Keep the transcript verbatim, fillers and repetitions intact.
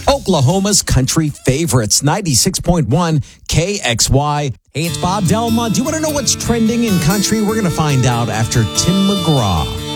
Oklahoma's country favorites, ninety-six point one K X Y. Hey, it's Bob Delma. Do you want to know what's trending in country? We're going to find out after Tim McGraw.